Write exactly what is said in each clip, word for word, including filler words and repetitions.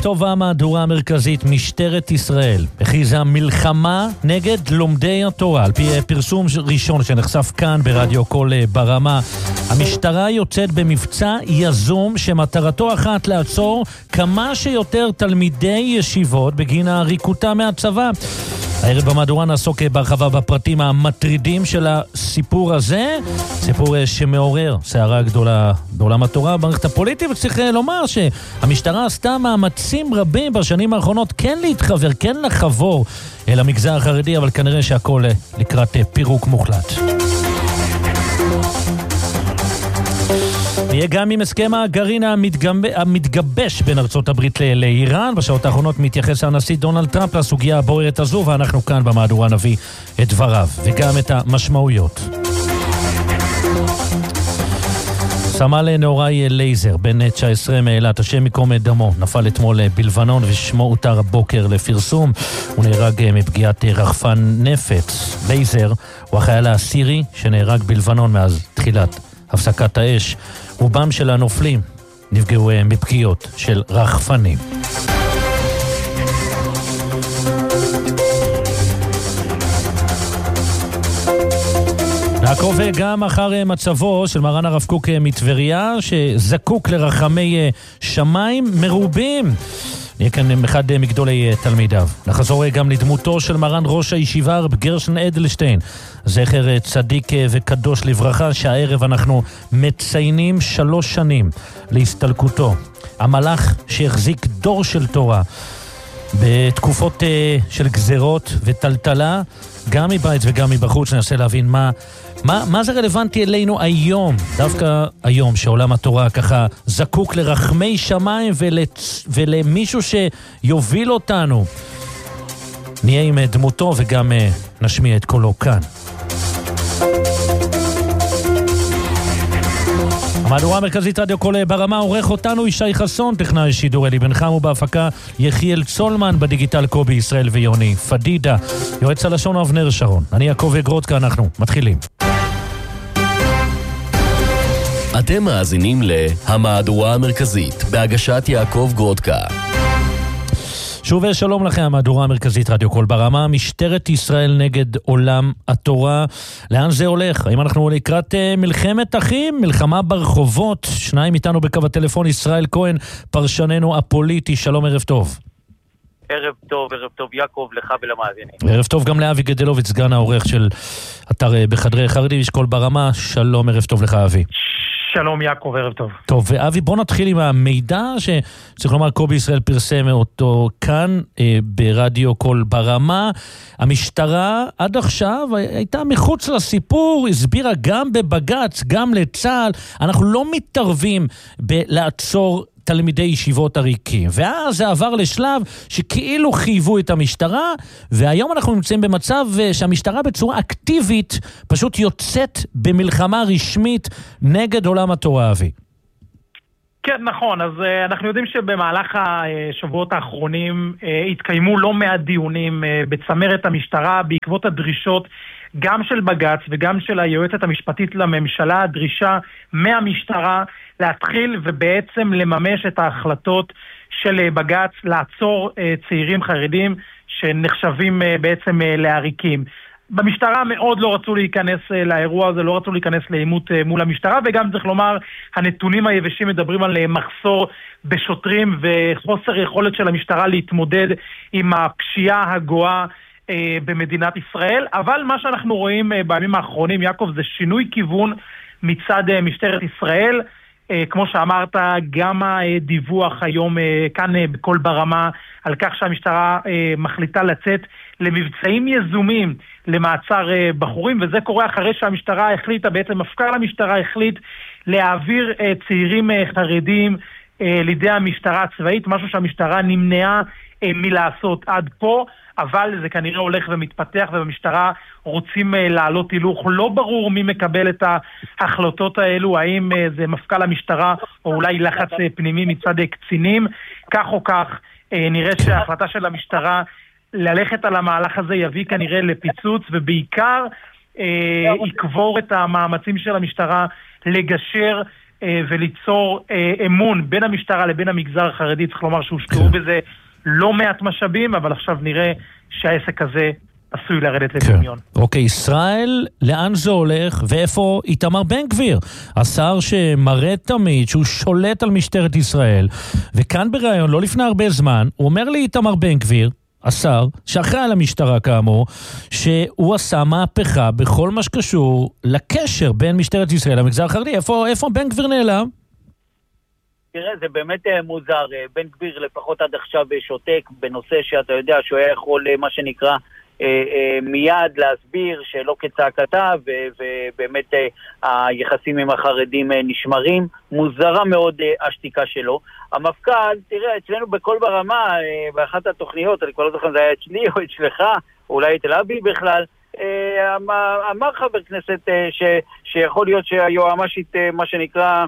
טוב, המהדורה המרכזית, משטרת ישראל הכריזה מלחמה נגד לומדי התורה. על פי פרסום ראשון שנחשף כאן ברדיו קול ברמה, המשטרה יוצאת במבצע יזום שמטרתו אחת, לעצור כמה שיותר תלמידי ישיבות בגין הריקותה מהצבא. הערב במהדורה נעסוק בהרחבה בפרטים המטרידים של הסיפור הזה, סיפור שמעורר סערה גדולה בעולם התורה, במערכת הפוליטית, וצריך לומר שהמשטרה עשתה מאמצים רבים בשנים האחרונות כן להתחבר, כן לחבור אל המגזר החרדי, אבל כנראה שהכל לקראת פירוק מוחלט. יהיה גם עם הסכם הגרעין המתגבש בין ארצות הברית לאיראן. בשעות האחרונות מתייחס הנשיא דונלד טראמפ לסוגיה הבוערת הזו, ואנחנו כאן במהדורה נביא את דבריו וגם את המשמעויות. סמל נהוראי לייזר, בן תשע עשרה מאילת, השם ייקום דמו, נפל אתמול בלבנון ושמו הותר הבוקר לפרסום. הוא נהרג מפגיעת רחפן נפץ. לייזר הוא החייל הסירי שנהרג בלבנון מאז תחילת הפסקת האש. רובם של הנופלים נפגעו מפגיעות של רחפנים. נעקוב גם אחר מצבו של מרן הרב קוק מטבריה, שזקוק לרחמי שמיים מרובים. נהיה כאן אחד מגדולי תלמידיו. נחזור גם לדמותו של מרן ראש הישיבה רב גרשון אדלשטיין, זכר צדיק וקדוש לברכה, שהערב אנחנו מציינים שלוש שנים להסתלקותו. המלאך שהחזיק דור של תורה בתקופות של גזרות וטלטלה, גם מבית וגם מבחוץ. ננסה להבין מה מה, מה זה רלוונטי אלינו היום, דווקא היום שעולם התורה ככה זקוק לרחמי שמיים ולצ... ולמישהו שיוביל אותנו. נהיה עם דמותו וגם נשמיע את קולו כאן. המהדורה המרכזית רדיו קול ברמה, עורך אותנו ישי חסון, טכנאי שידור אלי בן חם, ובהפקה יחיאל צולמן, בדיגיטל קובי ישראל ויוני פדידה, יועץ הלשון אבנר שרון. אני יעקב גרודקה, אנחנו מתחילים. אתם מאזינים להמהדורה המרכזית בהגשת יעקב גרודקה. שוב שלום לכם, המהדורה המרכזית רדיו קול ברמה, משטרת ישראל נגד עולם התורה. לאן זה הולך? האם אנחנו לקראת מלחמת אחים, מלחמה ברחובות? שניים איתנו בקו הטלפון, ישראל כהן, פרשננו הפוליטי. שלום, ערב טוב. ערב טוב, ערב טוב יעקב, לך ולמאזינים. ערב טוב גם לאבי גדלוביץ', סגן העורך של אתר בחדרי חרדי איש קול ברמה. שלום, ערב טוב לך אבי. שלום יעקב, ערב טוב. טוב, ואבי, בוא נתחיל עם המידע שצריך לומר קובי ישראל פרסם אותו כאן אה, ברדיו קול ברמה. המשטרה עד עכשיו הייתה מחוץ לסיפור, הסבירה גם בבגץ, גם לצה"ל, אנחנו לא מתערבים בלעצור תלמידי ישיבות עריקים. ואז זה עבר לשלב שכאילו חייבו את המשטרה, והיום אנחנו נמצאים במצב שהמשטרה בצורה אקטיבית פשוט יוצאת במלחמה רשמית נגד עולם התורה, אבי. כן, נכון. אז uh, אנחנו יודעים שבמהלך השבועות האחרונים uh, התקיימו לא מעט דיונים uh, בצמרת המשטרה בעקבות הדרישות גם של בגץ וגם של היועצת המשפטית לממשלה, דרישה מהמשטרה להתחיל ובעצם לממש את ההחלטות של בגץ לעצור uh, צעירים חרדים שנחשבים uh, בעצם uh, לעריקים. במשטרה מאוד לא רצו להיכנס לאירוע הזה, לא רצו להיכנס לעימות מול המשטרה, וגם צריך לומר, הנתונים היבשים מדברים על מחסור בשוטרים וחוסר יכולת של המשטרה להתמודד עם הפשיעה הגואה אה, במדינת ישראל. אבל מה שאנחנו רואים אה, בימים האחרונים, יעקב, זה שינוי כיוון מצד אה, משטרת ישראל. אה, כמו שאמרת, גם הדיווח היום אה, כאן אה, בכל ברמה על כך שהמשטרה אה, מחליטה לצאת למבצעים יזומים למעצר uh, בחורים, וזה קורה אחרי שהמשטרה החליטה, בעצם מפכ"ל המשטרה החליט להעביר uh, צעירים uh, חרדים uh, לידי המשטרה הצבאית, משהו שהמשטרה נמנעה uh, מלעשות עד פה, אבל זה כנראה הולך ומתפתח, ובמשטרה רוצים uh, לעלות הילוך. לא ברור מי מקבל את ההחלטות האלו, האם uh, זה מפכ"ל המשטרה או אולי לחץ uh, פנימי מצד uh, קצינים. כך או כך uh, נראה שההחלטה של המשטרה ללכת על המהלך הזה יביא כנראה לפיצוץ, ובעיקר אה, יקבור את המאמצים של המשטרה לגשר וליצור אמון בין המשטרה לבין המגזר החרדי. צריך לומר שהושקעו בזה לא מעט משאבים, אבל עכשיו נראה שהעסק הזה עשוי לרדת לדמיון. אוקיי, ישראל, לאן זה הולך ואיפה איתמר בן גביר? השר שמראה תמיד שהוא שולט על משטרת ישראל, וכאן בראיון, לא לפני הרבה זמן, הוא אומר לי איתמר בן גביר, השר, שאחראי על המשטרה כאמור, שהוא עשה מהפכה בכל מה שקשור לקשר בין משטרת ישראל למגזר החרדי. איפה, איפה בן גביר נעלם? תראה, זה באמת מוזר. בן גביר לפחות עד עכשיו שותק בנושא שאתה יודע שהוא היה יכול, מה שנקרא, מיד להסביר שלא כצעקתה, ובאמת היחסים עם החרדים נשמרים. מוזרה מאוד השתיקה שלו. המפכ"ל, תראה, אצלנו בכל ברמה, באחת התוכניות, אני כבר לא זוכר אם זה היה אצלי או אצלך, אולי את אבי בכלל, אמר חבר כנסת שיכול להיות שהיועמ"שית, מה שנקרא,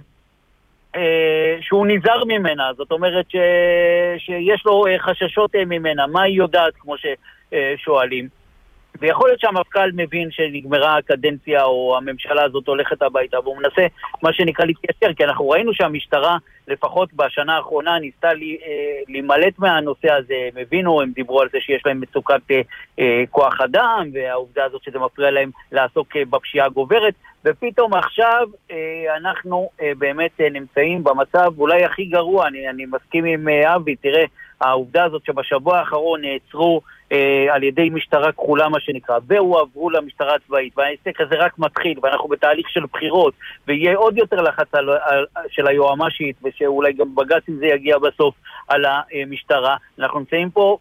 שהוא נזהר ממנה, זאת אומרת ש... שיש לו חששות ממנה, מה היא יודעת, כמו ששואלים. ויכול להיות שהמפכ"ל מבין שנגמרה הקדנציה או הממשלה הזאת הולכת הביתה, והוא מנסה מה שנקרא להתיישר, כי אנחנו ראינו שהמשטרה, לפחות בשנה האחרונה, ניסתה להימלט מהנושא הזה. הם הבינו, הם דיברו על זה שיש להם מצוקת כוח אדם, והעובדה הזאת שזה מפריע להם לעסוק בפשיעה גוברת, ופתאום עכשיו אנחנו באמת נמצאים במצב אולי הכי גרוע. אני, אני מסכים עם אבי, תראה, העובדה הזאת שבשבוע האחרון נעצרו אה, על ידי משטרה כחולה מה שנקרא, והועברו למשטרה הצבאית, והעסק הזה רק מתחיל, ואנחנו בתהליך של בחירות, ויהיה עוד יותר לחץ על, על, של היועמ"שית, ושאולי גם בג"ץ אם זה יגיע בסוף על המשטרה. אנחנו נמצאים פה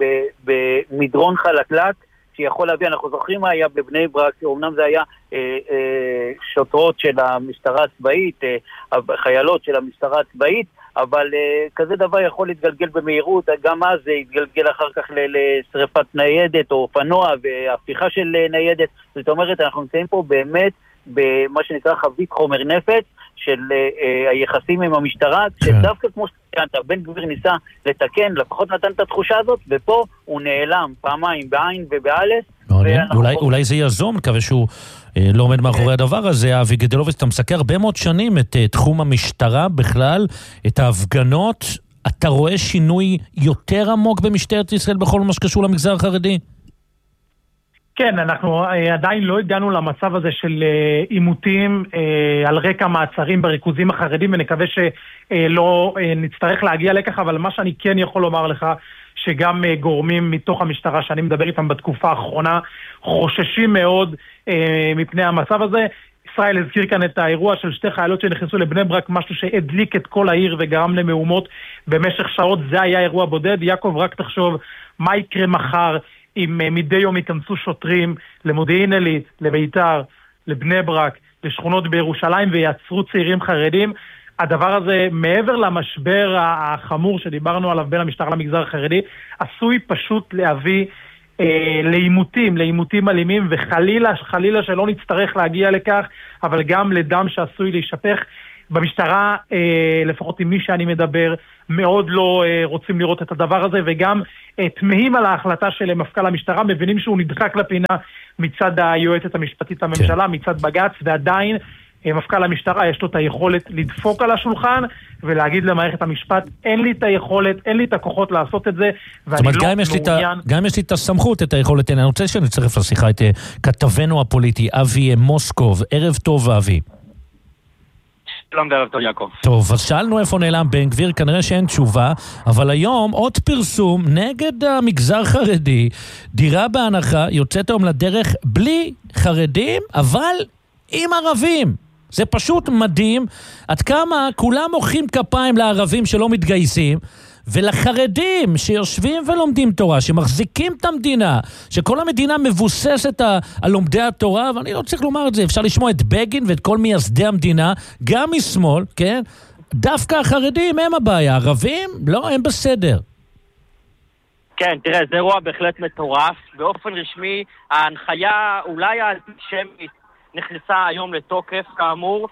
במדרון חלקלק, שיכול להביא, אנחנו זוכרים מה היה בבני ברק, אמנם זה היה אה, אה, שוטרות של המשטרה הצבאית, אה, חיילות של המשטרה הצבאית, אבל uh, כזה דבר יכול להתגלגל במהירות, גם אז זה יתגלגל אחר כך לשריפת ניידת או אופנוע והפיכה של ניידת. זאת אומרת, אנחנו נמצאים פה באמת במה שנקרא חבית חומר נפץ של uh, היחסים עם המשטרה, כן. שדווקא כמו שציינת, בן גביר ניסה לתקן, לפחות נתן את התחושה הזאת, ופה הוא נעלם פעמיים בעין ובאלף. אולי, אולי זה יזום, מקווה שהוא לא עומד מאחורי הדבר הזה. אבי גדלוביץ', אתה מסקר הרבה מאוד שנים את תחום המשטרה בכלל, את ההפגנות. אתה רואה שינוי יותר עמוק במשטרת ישראל בכל מה שקשור למגזר החרדי? כן, אנחנו עדיין לא הגענו למצב הזה של עימותים על רקע מעצרים בריכוזים החרדים, ונקווה שלא נצטרך להגיע לכך, אבל מה שאני כן יכול לומר לך, שגם גורמים מתוך המשטרה שאני מדבר איתם בתקופה האחרונה חוששים מאוד אה, מפני המצב הזה. ישראל הזכיר כאן את האירוע של שתי חיילות שנכנסו לבני ברק, משהו שהדליק את כל העיר וגרם למהומות במשך שעות. זה היה אירוע בודד. יעקב, רק תחשוב מה יקרה מחר אם אה, מדי יום ייכנסו שוטרים למודיעין עילית, לביתר, לבני ברק, לשכונות בירושלים ויעצרו צעירים חרדים. הדבר הזה, מעבר למשבר החמור שדיברנו עליו בין המשטרה למגזר החרדי, עשוי פשוט להביא אה, לעימותים, לעימותים אלימים, וחלילה, חלילה שלא נצטרך להגיע לכך, אבל גם לדם שעשוי להישפך. במשטרה, אה, לפחות עם מי שאני מדבר, מאוד לא אה, רוצים לראות את הדבר הזה, וגם אה, תמהים על ההחלטה של מפכ"ל המשטרה, מבינים שהוא נדחק לפינה מצד היועצת המשפטית לממשלה, כן. מצד בג"ץ, ועדיין מפכ"ל המשטרה יש לו את היכולת לדפוק על השולחן ולהגיד למערכת המשפט, אין לי את היכולת, אין לי את הכוחות לעשות את זה, ואני לא מעוניין. גם יש לי את הסמכות, את היכולת. אני רוצה שנצטרף לשיחה את כתבנו הפוליטי, אבי מוסקוב. ערב טוב, אבי. שלום וערב טוב, יעקב. טוב, אז שאלנו איפה נעלם בן גביר, כנראה שאין תשובה, אבל היום עוד פרסום נגד המגזר חרדי, דירה בהנחה, יוצאת היום לדרך בלי חרדים, אבל עם ערבים. זה פשוט מדהים עד כמה כולם מוחאים כפיים לערבים שלא מתגייסים, ולחרדים שיושבים ולומדים תורה, שמחזיקים את המדינה, שכל המדינה מבוססת על לומדי התורה, ואני לא צריך לומר את זה, אפשר לשמוע את בגין ואת כל מייסדי המדינה, גם משמאל, כן? דווקא החרדים הם הבעיה, ערבים לא, הם בסדר. כן, תראה, זה אירוע בהחלט מטורף. באופן רשמי, ההנחיה אולי האנטישמית נכנסה היום לתוקף, כאמור,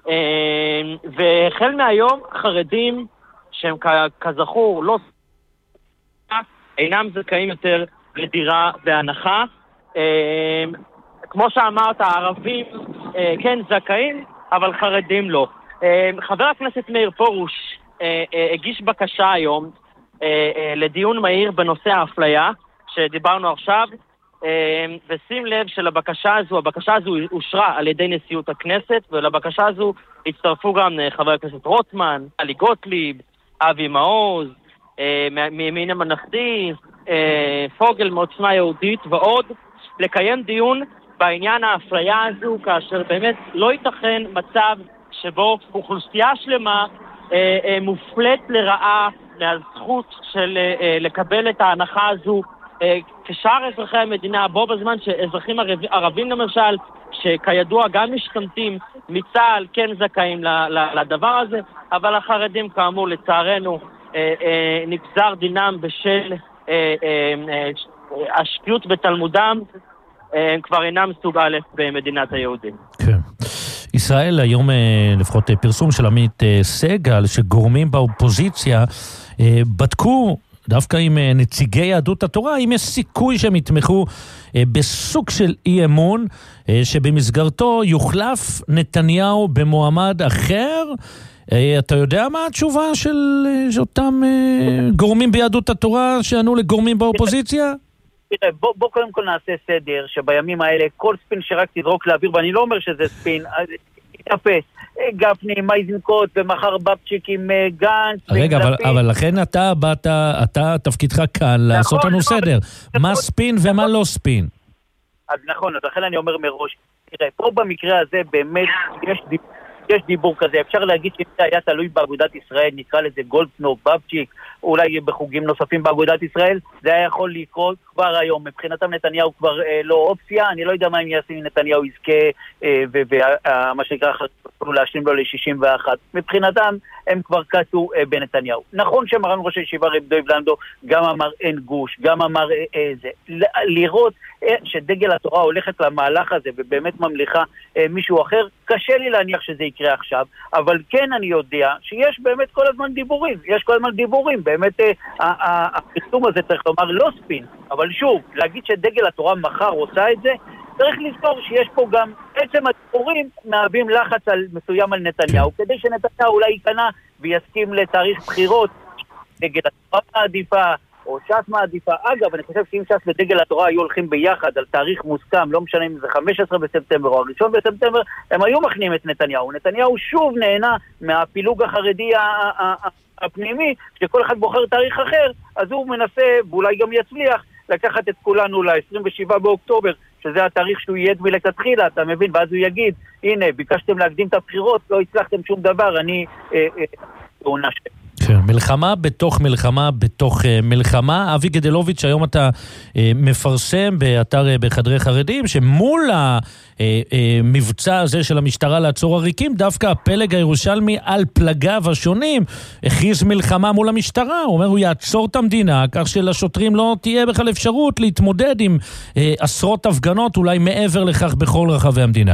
והחל מהיום חרדים שהם כזכור לא אינם זכאים יותר לדירה בהנחה. כמו שאמרת, הערבים כן זכאים, אבל חרדים לא. חבר הכנסת מאיר פרוש הגיש בקשה היום לדיון מהיר בנושא האפליה, שדיברנו עכשיו, ושים לב שלבקשה הזו, הבקשה הזו אושרה על ידי נשיאות הכנסת, ולבקשה הזו הצטרפו גם חבר הכנסת רוטמן, אלי גוטליב, אבי מעוז, מימין הממלכתי, פוגל מעוצמה יהודית ועוד, לקיים דיון בעניין האפליה הזו, כאשר באמת לא ייתכן מצב שבו אוכלוסייה שלמה מופלט לרעה מהזכות של לקבל את ההנחה הזו כשאר אזרחי המדינה, בו בזמן שאזרחים ערבים למשל, שכידוע גם משתמטים מצה"ל, כן זכאים לדבר הזה, אבל החרדים כאמור לצערנו נגזר דינם בשל השפיות בתלמודם, הם כבר אינם סוג א' במדינת היהודים. כן. ישראל היום, לפחות פרסום של עמית סגל, שגורמים באופוזיציה בדקו דווקא עם נציגי יהדות התורה, אם יש סיכוי שהם יתמכו בסוג של אי אמון, שבמסגרתו יוחלף נתניהו במועמד אחר. אתה יודע מה התשובה של אותם גורמים ביהדות התורה שענו לגורמים באופוזיציה? תראה, בוא, בוא קודם כל נעשה סדר, שבימים האלה כל ספין שרק תזרוק לאוויר, ואני לא אומר שזה ספין, תתאפס. גפני, מייזנקוט, ומחר בבצ'יק עם גנץ. רגע, אבל, אבל לכן אתה באת, אתה תפקידך כאן לעשות לנו סדר. מה ספין ומה לא ספין? אז נכון, אז לכן אני אומר מראש, תראה, פה במקרה הזה באמת יש דיבור. יש דיבור כזה, אפשר להגיד שאם זה היה תלוי באגודת ישראל, נקרא לזה גולדקנופ, בבצ'יק, אולי בחוגים נוספים באגודת ישראל, זה היה יכול לקרות כבר היום. מבחינתם נתניהו כבר אה, לא אופציה, אני לא יודע מה אם יעשו אם נתניהו יזכה, אה, ומה שנקרא חשבו להשלים לו ל-שישים ואחת. מבחינתם הם כבר קצו אה, בנתניהו. נכון שמרן ראש הישיבה רב דב לנדו גם אמר אין גוש, גם אמר אה, אה, זה. לראות אה, שדגל התורה הולכת למהלך הזה ובאמת ממליכה אה, מישהו אחר, קשה לי להניח שזה יקרה עכשיו, אבל כן אני יודע שיש באמת כל הזמן דיבורים, יש כל הזמן דיבורים, באמת הפרסום הזה צריך לומר לא ספין, אבל שוב, להגיד שדגל התורה מחר עושה את זה, צריך לזכור שיש פה גם עצם הדיבורים מהווים לחץ על, מסוים על נתניהו, כדי שנתניהו אולי ייכנע ויסכים לתאריך בחירות, דגל התורה מעדיפה, או ש"ס מעדיפה. אגב, אני חושב שאם ש"ס ודגל התורה היו הולכים ביחד על תאריך מוסכם, לא משנה אם זה חמישה עשר בספטמבר או הראשון בספטמבר, הם היו מכניעים את נתניהו. נתניהו שוב נהנה מהפילוג החרדי הפנימי, שכל אחד בוחר תאריך אחר, אז הוא מנסה, ואולי גם יצליח, לקחת את כולנו ל-עשרים ושבעה באוקטובר, שזה התאריך שהוא יהיה מלכתחילה, אתה מבין? ואז הוא יגיד, הנה, ביקשתם להקדים את הבחירות, לא הצלחתם שום דבר, אני עונה שם. כן, מלחמה בתוך מלחמה בתוך uh, מלחמה. אבי גדלוביץ', היום אתה uh, מפרסם באתר uh, בחדרי חרדים, שמול המבצע uh, uh, הזה של המשטרה לעצור עריקים, דווקא הפלג הירושלמי על פלגיו השונים הכריז מלחמה מול המשטרה. הוא אומר, הוא יעצור את המדינה, כך שלשוטרים לא תהיה בכלל אפשרות להתמודד עם uh, עשרות הפגנות, אולי מעבר לכך בכל רחבי המדינה.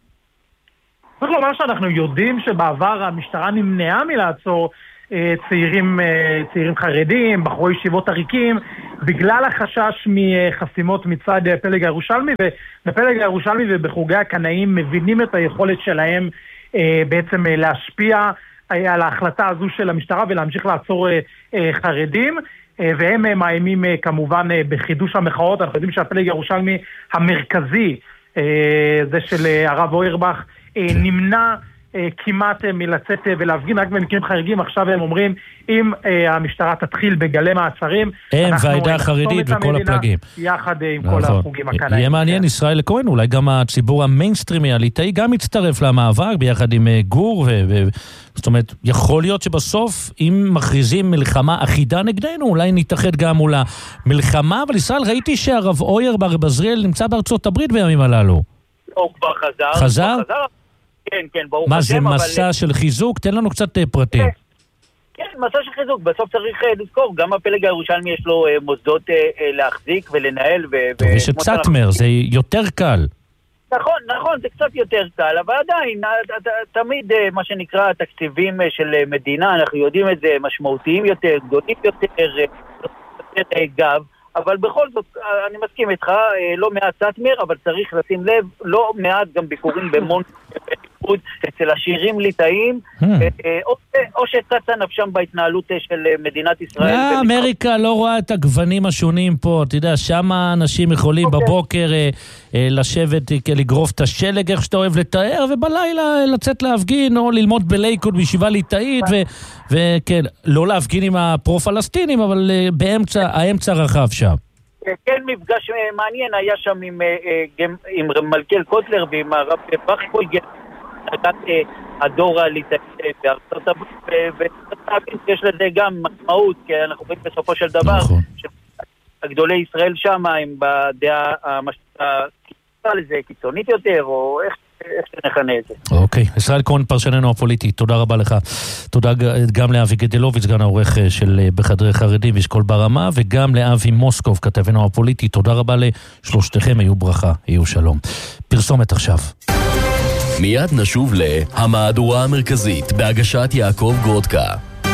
צריך לומר שאנחנו יודעים שבעבר המשטרה נמנעה מלעצור צעירים, צעירים חרדים, בחורי ישיבות עריקים, בגלל החשש מחסימות מצד פלג הירושלמי, ובפלג הירושלמי ובחוגי הקנאים מבינים את היכולת שלהם בעצם להשפיע על ההחלטה הזו של המשטרה ולהמשיך לעצור חרדים, והם מאיימים כמובן בחידוש המחאות. אנחנו יודעים שהפלג הירושלמי המרכזי, זה של הרב אוירבך, נמנע כמעט מלצאת ולהפגין רק במקרים חריגים. עכשיו הם אומרים, אם המשטרה תתחיל בגלי מעצרים, הם והעדה החרדית וכל הפלגים. יחד עם כל החוגים הקנאים. יהיה מעניין, ישראל כהן, אולי גם הציבור המיינסטרימי הליטאי גם יצטרף למאבק ביחד עם גור, זאת אומרת, יכול להיות שבסוף, אם מכריזים מלחמה אחידה נגדנו, אולי נתאחד גם מול המלחמה, אבל ישראל, ראיתי שהרב אוירבך בזריאל נמצא בארצות הברית בימים הללו. הוא כבר חזר. חזר? כן, כן, ברוך מה, השם, זה מסע אבל... של חיזוק? תן לנו קצת פרטים. כן, מסע של חיזוק. בסוף צריך לזכור, גם הפלג הירושלמי יש לו מוסדות להחזיק ולנהל. ו... יש את סאטמר, זה יותר קל. נכון, נכון, זה קצת יותר קל, אבל עדיין, תמיד מה שנקרא תקציבים של מדינה, אנחנו יודעים את זה, משמעותיים יותר, גדולים יותר, יותר גב, אבל בכל זאת, אני מסכים איתך, לא מעט סאטמר, אבל צריך לשים לב, לא מעט גם ביקורים במון בייחוד אצל השירים ליטאים, או שצצה נפשם בהתנהלות של מדינת ישראל. אמריקה לא רואה את הגוונים השונים פה, אתה יודע, שם אנשים יכולים בבוקר לשבת, לגרוף את השלג, איך שאתה אוהב לתאר, ובלילה לצאת להפגין, או ללמוד בלייקוד בישיבה ליטאית, וכן, לא להפגין עם הפרו-פלסטינים, אבל באמצע, האמצע רחב שם. כן, מפגש מעניין היה שם עם, עם מלכיאל קוטלר ועם הרב בכפויגר, הדור הליטאי בארצות הברית, ויש לזה גם משמעות, כי אנחנו רואים בסופו של דבר, הגדולי ישראל שם הם בדעה קיצונית יותר, או איך שנכנה את זה. אוקיי, ישראל כהן, פרשננו הפוליטי, תודה רבה לך. תודה גם לאבי גדלוביץ', סגן העורך של בחדרי חרדים ואשכול ברמה, וגם לאבי מוסקוב, כתבנו הפוליטי. תודה רבה לשלושתכם, היו ברכה, היו שלום. פרסומת עכשיו. מיד נשוב להמהדורה המרכזית בהגשת יעקב גרודקה.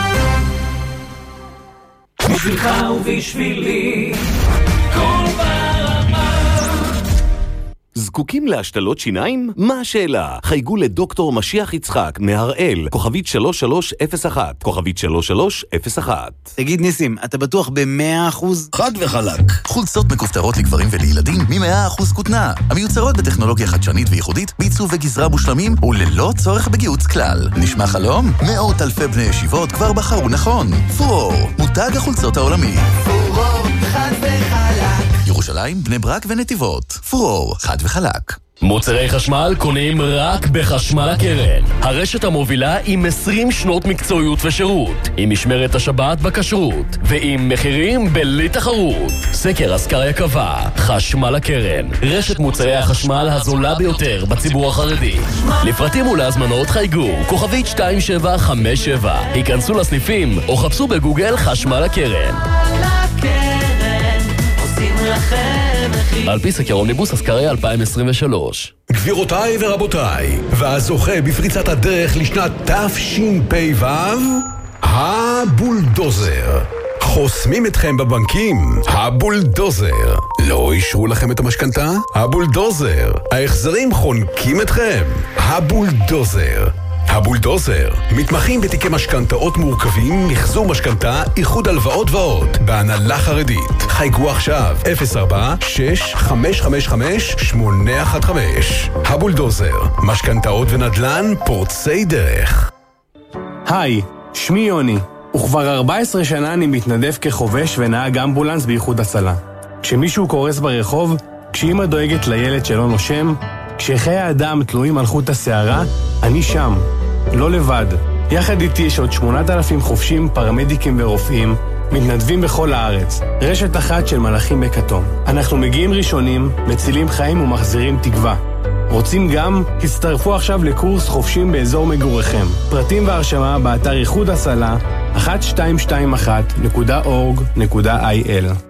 בשבילך ובשבילי כל ברמה. זקוקים להשתלות שיניים? מה השאלה? חייגו לדוקטור משיח יצחק מהראל, כוכבית שלוש שלוש אפס אחת, כוכבית שלוש שלוש אפס אחת. תגיד ניסים, אתה בטוח ב-מאה אחוז? חד וחלק. חולצות מכופתרות לגברים ולילדים מ-מאה אחוז כותנה. המיוצרות בטכנולוגיה חדשנית וייחודית, בעיצוב וגזרה מושלמים וללא צורך בגיוץ כלל. נשמע חלום? מאות אלפי בני ישיבות כבר בחרו נכון. פורור, מותג החולצות העולמי. פורור, חד וחלק. ירושלים, בני ברק ונתיבות. פורור, חד וחלק. מוצרי חשמל קונים רק בחשמל הקרן. הרשת המובילה עם עשרים שנות מקצועיות ושירות, עם משמרת השבת בכשרות, ועם מחירים בלי תחרות. סקר אסקריה קבע, חשמל הקרן, רשת מוצרי החשמל הזולה ביותר בציבור החרדי. לפרטים ולהזמנות חייגו, כוכבית שתיים שבע חמש שבע. היכנסו לסניפים או חפשו בגוגל חשמל הקרן. על פי סקר אומניבוס אסקריה אלפיים עשרים ושלוש. גבירותיי ורבותיי, והזוכה בפריצת הדרך לשנת תשפ"ו, הבולדוזר. חוסמים אתכם בבנקים, הבולדוזר. לא אישרו לכם את המשכנתה? הבולדוזר. ההחזרים חונקים אתכם? הבולדוזר. הבולדוזר, מתמחים בתיקי משכנתאות מורכבים, מחזור משכנתה, איחוד הלוואות ועוד, בהנהלה חרדית. חייגו עכשיו, אפס ארבע שש חמש חמש חמש שמונה אחת חמש. הבולדוזר, משכנתאות ונדל"ן פורצי דרך. היי, שמי יוני, וכבר ארבע עשרה שנה אני מתנדב כחובש ונהג אמבולנס באיחוד הצלה. כשמישהו קורס ברחוב, כשאמא דואגת לילד שלא נושם, כשחיי האדם תלויים על חוט השערה, אני שם, לא לבד. יחד איתי יש עוד שמונת אלפים חובשים, פרמדיקים ורופאים, מתנדבים בכל הארץ. רשת אחת של מלאכים בכתום. אנחנו מגיעים ראשונים, מצילים חיים ומחזירים תקווה. רוצים גם? הצטרפו עכשיו לקורס חובשים באזור מגוריכם. פרטים והרשמה באתר איחוד הצלה אחת שתיים שתיים אחת נקודה אורג נקודה איי אל.